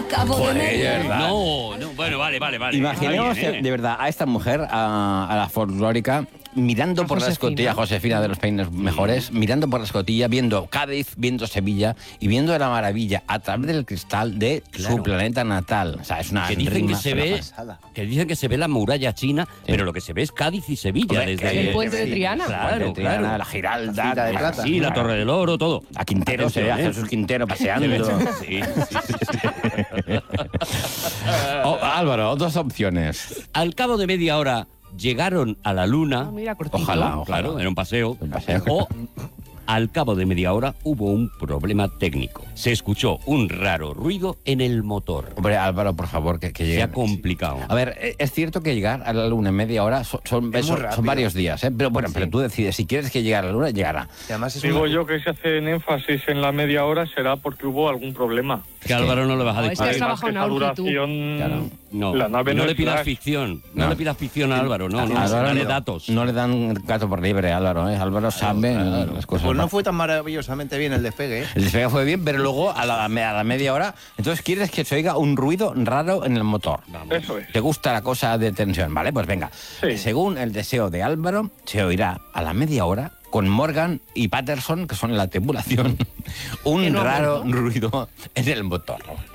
al cabo de media hora. No, bueno, vale. Imaginemos, Está bien, de verdad, a esta mujer, a la folclórica, mirando por la escotilla, Josefina de los peines mejores, mirando por la escotilla, viendo Cádiz, viendo Sevilla y viendo la maravilla a través del cristal de su planeta natal. O sea, es una que dicen rima, que se ve, pasada. que dicen que se ve la muralla china, pero lo que se ve es Cádiz y Sevilla. Hombre, desde el puente de Triana. Claro. La Giralda, de plata. Sí, la Torre del Oro, todo. a Quintero, se ve a Jesús Quintero paseando. Sí. Álvaro, dos opciones. Al cabo de media hora llegaron a la luna. Mira, cortito. Ojalá. Claro, era un paseo. Un paseo. O al cabo de media hora hubo un problema técnico. Se escuchó un raro ruido en el motor. Hombre, Álvaro, por favor, que Se llegue. ha complicado. A ver, es cierto que llegar a la luna en media hora son varios días, ¿eh? Pero bueno, pero tú decides, si quieres que llegue a la luna, llegará. Y además es Digo yo que si hacen énfasis en la media hora será porque hubo algún problema. Que Álvaro no le vas a No, decir. es que has trabajado en Esa Aurki, tú. duración, Claro. No, la nave no no le es pidas flash. ficción. No No. le pidas ficción a Álvaro. No, Álvaro dale no- datos. No le dan gato por libre, Álvaro, ¿eh? Álvaro sabe las cosas. Pues no fue tan maravillosamente bien el despegue, ¿eh? El despegue fue bien, pero luego a la media hora, entonces quieres que se oiga un ruido raro en el motor. Eso es. ¿Te gusta la cosa de tensión? Vale, pues venga. Sí. Según el deseo de Álvaro, se oirá a la media hora con Morgan y Patterson, que son la tripulación, un Que no ha raro vuelto. ruido en el motor.